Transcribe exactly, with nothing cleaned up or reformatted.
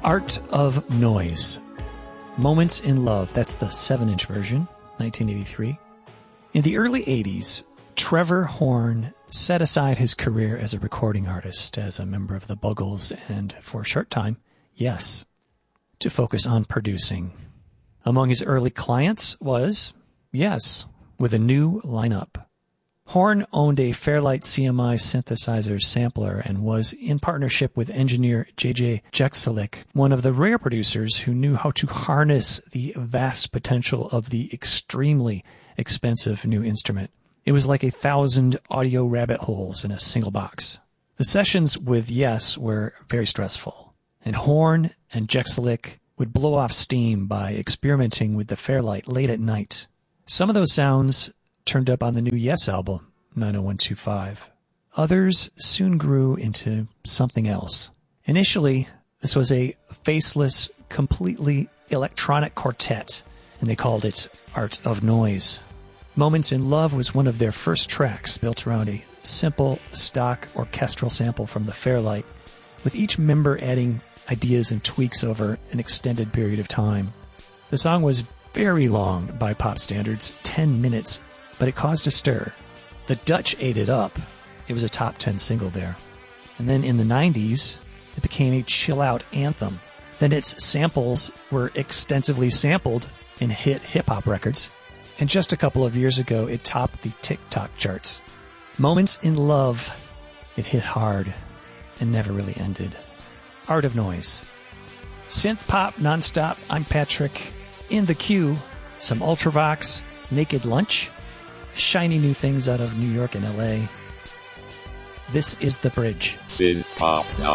Art of Noise. Moments in Love. That's the seven-inch version, nineteen eighty-three. In the early eighties, Trevor Horn set aside his career as a recording artist, as a member of the Buggles, and for a short time, Yes, to focus on producing. Among his early clients was Yes, with a new lineup. Horn owned a Fairlight C M I synthesizer sampler and was in partnership with engineer J J Jexelik, one of the rare producers who knew how to harness the vast potential of the extremely expensive new instrument. It was like a thousand audio rabbit holes in a single box. The sessions with Yes were very stressful, and Horn and Jexelik would blow off steam by experimenting with the Fairlight late at night. Some of those sounds turned up on the new Yes album, nine oh one two five. Others soon grew into something else. Initially, this was a faceless, completely electronic quartet, and they called it Art of Noise. Moments in Love was one of their first tracks, built around a simple, stock orchestral sample from the Fairlight, with each member adding ideas and tweaks over an extended period of time. The song was very long by pop standards, ten minutes, but it caused a stir. The Dutch ate it up. It was a top ten single there. And then in the nineties, it became a chill-out anthem. Then its samples were extensively sampled in hit hip-hop records. And just a couple of years ago, it topped the TikTok charts. Moments in Love, it hit hard and never really ended. Art of Noise. Synth pop nonstop. I'm Patrick. In the queue, some Ultravox, Naked Lunch, shiny new things out of New York and L A. This is The Bridge. Synth pop non